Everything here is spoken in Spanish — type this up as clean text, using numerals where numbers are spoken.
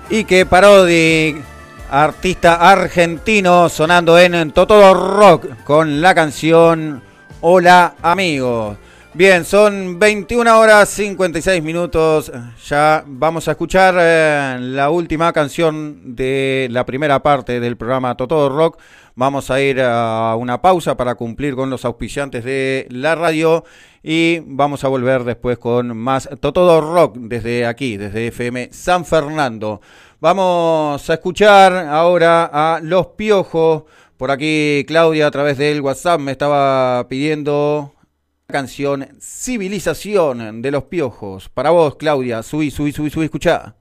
Ike Parodi, artista argentino, sonando en Todo Rock con la canción Hola Amigos. Bien, son 21 horas 56 minutos. Ya vamos a escuchar la última canción de la primera parte del programa Todo Rock. Vamos a ir a una pausa para cumplir con los auspiciantes de la radio y vamos a volver después con más Todo Rock desde aquí, desde FM San Fernando. Vamos a escuchar ahora a Los Piojos. Por aquí Claudia a través del WhatsApp me estaba pidiendo la canción Civilización de Los Piojos. Para vos, Claudia, subí, escuchá.